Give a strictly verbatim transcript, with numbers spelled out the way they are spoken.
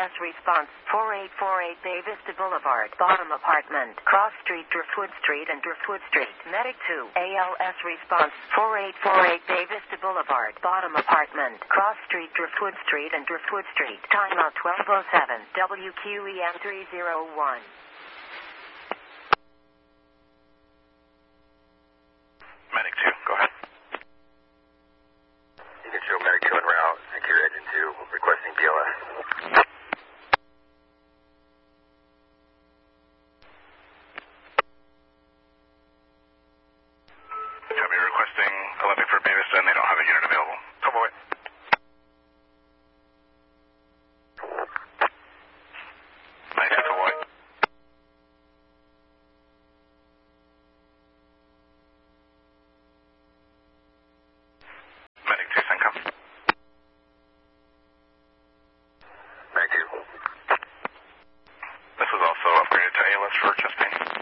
S response, four eight four eight Bay Vista Boulevard, bottom apartment, Cross Street, Driftwood Street and Driftwood Street. Medic two, A L S response, four eight four eight Bay Vista Boulevard, bottom apartment, Cross Street, Driftwood Street and Driftwood Street. Timeout twelve oh seven, W Q E M three oh one. Medic two, go ahead. You can show Medic two en route, secure engine two, requesting B L S. Copy, requesting Olympic for Bay Vista and they don't have a unit available. Come away. Nice, it's away. Medic two, send come. Medic two. This was also upgraded to A L S for chest pain.